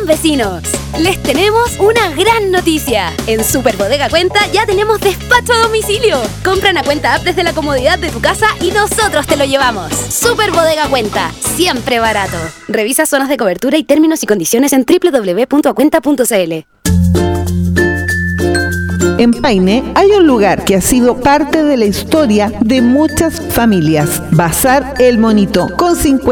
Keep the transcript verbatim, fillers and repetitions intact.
Atención vecinos, les tenemos una gran noticia. En Super Bodega Cuenta ya tenemos despacho a domicilio. Compra una cuenta app desde la comodidad de tu casa y nosotros te lo llevamos. Super Bodega Cuenta, siempre barato. Revisa zonas de cobertura y términos y condiciones en doble u doble u doble u punto acuenta punto c l. En Paine hay un lugar que ha sido parte de la historia de muchas familias. Bazar El Monito, con cincuenta